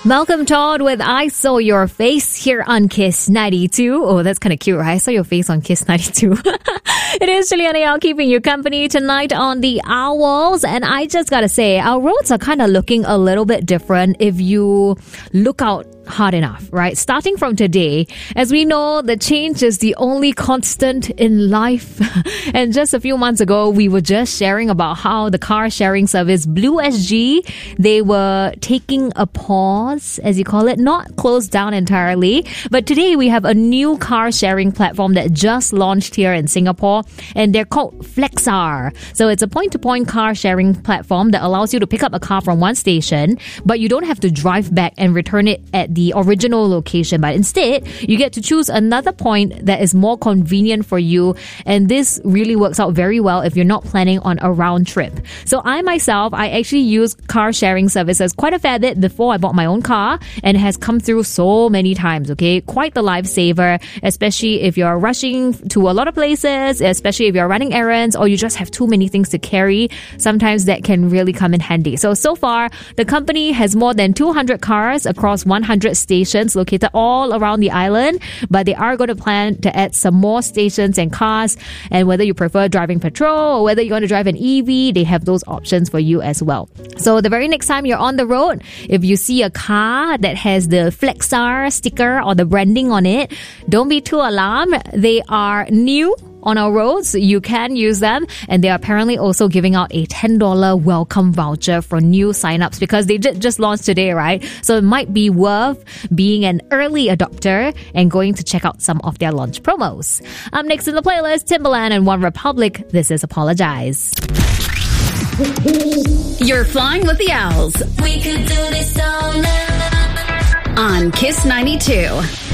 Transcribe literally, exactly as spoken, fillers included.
Welcome, Todd, with I Saw Your Face here on Kiss ninety-two. Oh, that's kind of cute, right? I saw your face on Kiss ninety-two. It is Juliana Yao keeping you company tonight on the Owls. And I just gotta say, our roads are kind of looking a little bit different if you look out hard enough, right? Starting from today, as we know, the change is the only constant in life. And just a few months ago, we were just sharing about how the car sharing service Blue S G, they were taking a pause, as you call it, not closed down entirely. But today we have a new car sharing platform that just launched here in Singapore, and they're called Flexar. So it's a point-to-point car sharing platform that allows you to pick up a car from one station, but you don't have to drive back and return it at the original location, but instead you get to choose another point that is more convenient for you. And this really works out very well if you're not planning on a round trip. So I myself, I actually use car sharing services quite a fair bit before I bought my own car, and it has come through so many times, okay? Quite the lifesaver, especially if you're rushing to a lot of places, especially if you're running errands or you just have too many things to carry. Sometimes that can really come in handy. So, so far, the company has more than two hundred cars across one hundred stations located all around the island, but they are going to plan to add some more stations and cars. And whether you prefer driving petrol or whether you want to drive an E V, they have those options for you as well. So the very next time you're on the road, if you see a car that has the Flexar sticker or the branding on it, don't be too alarmed. They are new on our roads. You can use them, and they are apparently also giving out a ten dollars welcome voucher for new signups because they j- just launched today, right? So it might be worth being an early adopter and going to check out some of their launch promos. Up next in the playlist, Timbaland and One Republic, This Is Apologize. You're flying with the Owls. We could do this all night. On Kiss ninety-two.